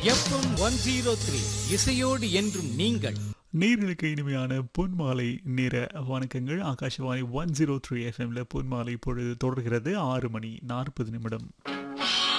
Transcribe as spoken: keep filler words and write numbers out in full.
FM one zero three இசையோடு என்றும் நீங்கள். நேர்களுக்கு இனிமையான பொன்மாலை நேர வணக்கங்கள். ஆகாஷவாணி ஒன் ஜீரோ த்ரீ எஃப்எம்ல பொன்மாலை பொழுது தொடர்கிறது. ஆறு மணி நாற்பது நிமிடம்.